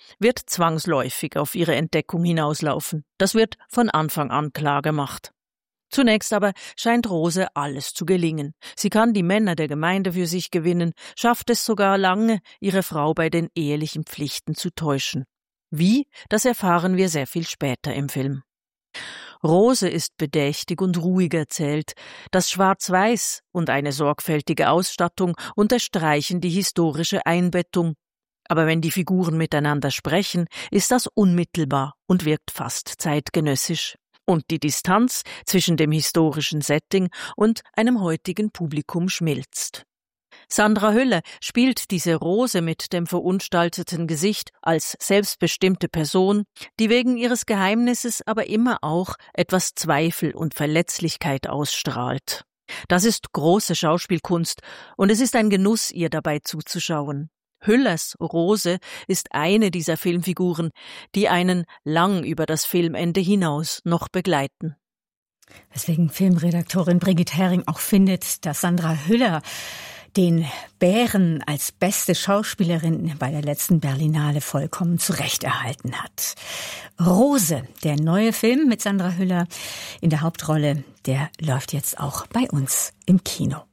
wird zwangsläufig auf ihre Entdeckung hinauslaufen. Das wird von Anfang an klar gemacht. Zunächst aber scheint Rose alles zu gelingen. Sie kann die Männer der Gemeinde für sich gewinnen, schafft es sogar lange, ihre Frau bei den ehelichen Pflichten zu täuschen. Wie, das erfahren wir sehr viel später im Film. Rose ist bedächtig und ruhig erzählt. Das Schwarz-Weiß und eine sorgfältige Ausstattung unterstreichen die historische Einbettung. Aber wenn die Figuren miteinander sprechen, ist das unmittelbar und wirkt fast zeitgenössisch. Und die Distanz zwischen dem historischen Setting und einem heutigen Publikum schmilzt. Sandra Hüller spielt diese Rose mit dem verunstalteten Gesicht als selbstbestimmte Person, die wegen ihres Geheimnisses aber immer auch etwas Zweifel und Verletzlichkeit ausstrahlt. Das ist große Schauspielkunst und es ist ein Genuss, ihr dabei zuzuschauen. Hüllers Rose ist eine dieser Filmfiguren, die einen lang über das Filmende hinaus noch begleiten. Weswegen Filmredaktorin Brigitte Hering auch findet, dass Sandra Hüller den Bären als beste Schauspielerin bei der letzten Berlinale vollkommen zurechterhalten hat. Rose, der neue Film mit Sandra Hüller in der Hauptrolle, der läuft jetzt auch bei uns im Kino.